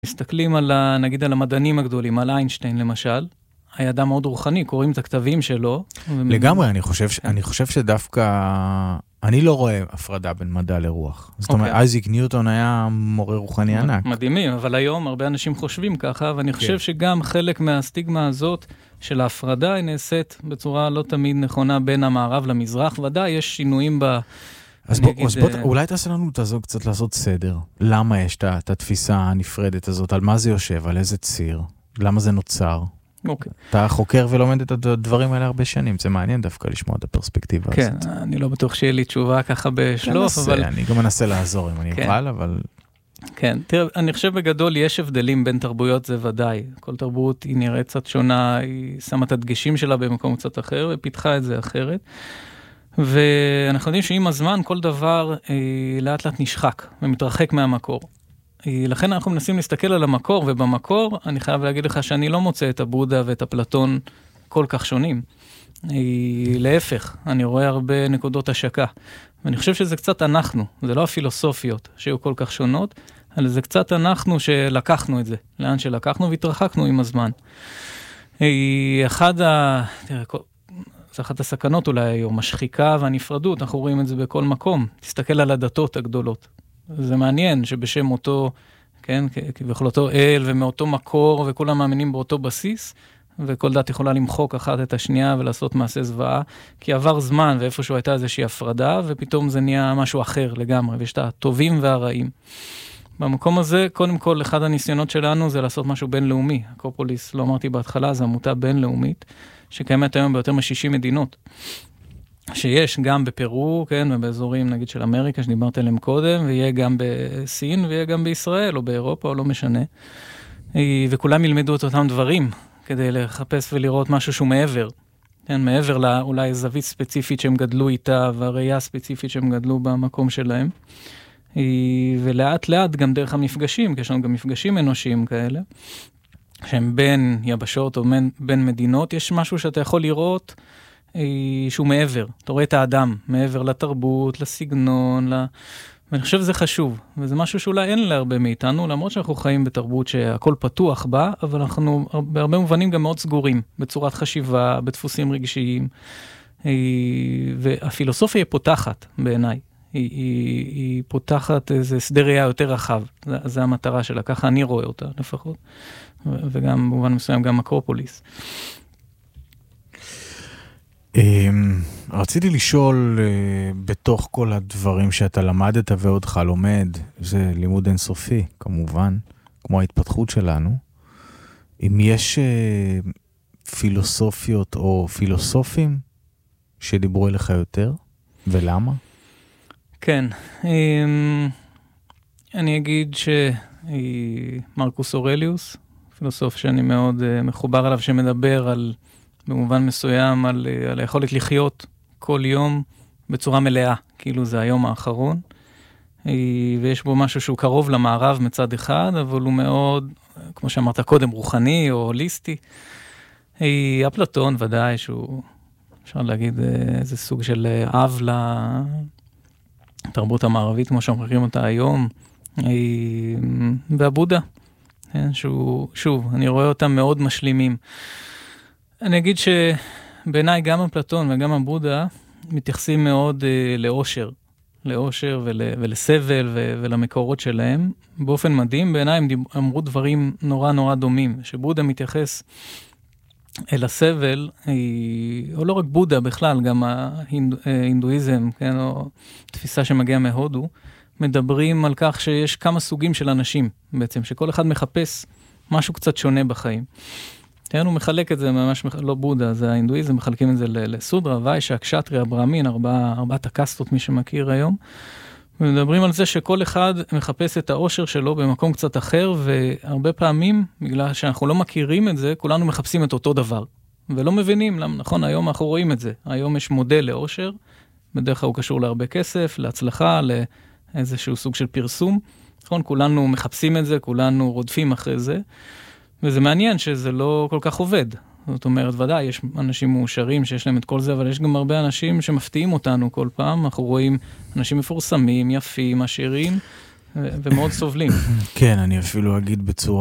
מסתכלים על, נגיד, על המדענים הגדולים, על איינשטיין למשל, היה אדם מאוד רוחני, קוראים את הכתבים שלו. לגמרי, אני חושב שדווקא, אני לא רואה הפרדה בין מדע לרוח. זאת אומרת, אייזיק ניוטון היה מורה רוחני ענק. מדהימים, אבל היום הרבה אנשים חושבים ככה, ואני חושב שגם חלק מהסטיגמה הזאת של ההפרדה היא נעשית בצורה לא תמיד נכונה בין המערב למזרח, ודאי יש שינויים אז בוא, אולי תעשה לנו את הזו קצת לעשות סדר. למה יש את התפיסה הנפרדת הזאת? על מה זה יושב? על איזה ציר? למה זה נוצר? אתה חוקר ולומד את הדברים האלה הרבה שנים. זה מעניין דווקא לשמוע את הפרספקטיבה הזאת. כן, אני לא בטוח שיהיה לי תשובה ככה בשלוף, אבל... אני גם מנסה לעזור אם אני אוכל, אבל... כן, תראה, אני חושב בגדול יש הבדלים בין תרבויות, זה ודאי. כל תרבות היא נראית קצת שונה, היא שמה את הדגשים שלה במקום קצת אחר, ופיתחה את זה אחרת. ואנחנו יודעים שעם הזמן כל דבר לאט לאט נשחק ומתרחק מהמקור. לכן אנחנו מנסים להסתכל על המקור, ובמקור אני חייב להגיד לך שאני לא מוצא את הבודה ואת אפלטון כל כך שונים. להפך, אני רואה הרבה נקודות השקה. ואני חושב שזה קצת אנחנו, זה לא הפילוסופיות שהיו כל כך שונות, אלא זה קצת אנחנו שלקחנו את זה, לאן שלקחנו והתרחקנו עם הזמן. זה אחת הסכנות אולי היום, השחיקה והנפרדות, אנחנו רואים את זה בכל מקום. תסתכל על הדתות הגדולות. זה מעניין שבשם אותו, כן, כביכול אותו אל ומאותו מקור, וכולם מאמינים באותו בסיס, וכל דת יכולה למחוק אחת את השנייה ולעשות מעשה זוועה, כי עבר זמן ואיפשהו הייתה איזושהי הפרדה, ופתאום זה נהיה משהו אחר לגמרי, ויש את הטובים והרעים. במקום הזה, קודם כל, אחד הניסיונות שלנו זה לעשות משהו בינלאומי. אקרופוליס, לא אמרתי בהתחלה, זו עמותה בינלאומית, שקיימת היום ביותר מ-60 מדינות. שיש גם בפרו, כן, ובאזורים, נגיד, של אמריקה, שדיברת עליהם קודם, ויהיה גם בסין, ויהיה גם בישראל, או באירופה, או לא משנה. וכולם ילמדו את אותם דברים, כדי לחפש ולראות משהו שהוא מעבר. כן, מעבר לאולי זווית ספציפית שהם גדלו איתה, והראייה הספציפית שהם גדלו במקום שלהם. ולאט לאט גם דרך המפגשים, כי יש לנו גם מפגשים אנושיים כאלה, שהם בין יבשות או בין מדינות, יש משהו שאתה יכול לראות שהוא מעבר. אתה רואה את האדם, מעבר לתרבות, לסגנון, ואני חושב שזה חשוב, וזה משהו שאולי אין להרבה מאיתנו, למרות שאנחנו חיים בתרבות שהכל פתוח בה, אבל אנחנו בהרבה מובנים גם מאוד סגורים, בצורת חשיבה, בדפוסים רגשיים, והפילוסופיה היא פותחת בעיניי. היא פותחת איזה סדר ראייה יותר רחב. זה המטרה שלה, ככה אני רואה אותה לפחות. וגם במובן מסוים גם אקרופוליס. רציתי לשאול בתוך כל הדברים שאתה למדת ועודך לומד, זה לימוד אינסופי כמובן, כמו ההתפתחות שלנו, אם יש פילוסופיות או פילוסופים שדיברו אליך יותר, ולמה? כן, אני אגיד שמרקוס אורליוס, פילוסוף שאני מאוד מחובר עליו, שמדבר על, במובן מסוים, על היכולת לחיות כל יום בצורה מלאה, כאילו זה היום האחרון, ויש בו משהו שהוא קרוב למערב מצד אחד, אבל הוא מאוד, כמו שאמרת קודם, רוחני או הוליסטי. אפלטון ודאי שהוא, אפשר להגיד, איזה סוג של אב לתרבות המערבית, כמו שאומרים אותה היום, והבודה, שהוא, שוב, אני רואה אותם מאוד משלימים. אני אגיד שבעיניי גם אפלטון וגם הבודה מתייחסים מאוד לאושר ולסבל ולמקורות שלהם. באופן מדהים, בעיניי הם אמרו דברים נורא נורא דומים, שבודה מתייחס אל הסבל, או לא רק בודה בכלל, גם ההינדואיזם, כן, או תפיסה שמגיעה מהודו, מדברים על כך שיש כמה סוגים של אנשים בעצם, שכל אחד מחפש משהו קצת שונה בחיים. תראינו, הוא מחלק את זה ממש, לא בודה, זה ההינדואיזם, מחלקים את זה לסודרה, ויישה, קשטריה, ברמין, ארבעת הקסטות, מי שמכיר היום. ומדברים על זה שכל אחד מחפש את האושר שלו במקום קצת אחר, והרבה פעמים, בגלל שאנחנו לא מכירים את זה, כולנו מחפשים את אותו דבר. ולא מבינים, נכון, היום אנחנו רואים את זה. היום יש מודל לאושר, בדרך כלל הוא קשור להרבה כסף, להצלחה, לאיזשהו סוג של פרסום. נכון, כולנו מחפשים את זה, כולנו רודפים אחרי זה. וזה מעניין שזה לא כל כך עובד. זאת אומרת, ודאי, יש אנשים מאושרים שיש להם את כל זה, אבל יש גם הרבה אנשים שמפתיעים אותנו כל פעם. אנחנו רואים אנשים מפורסמים, יפים, עשירים, ומאוד סובלים. כן, אני אפילו אגיד בצורה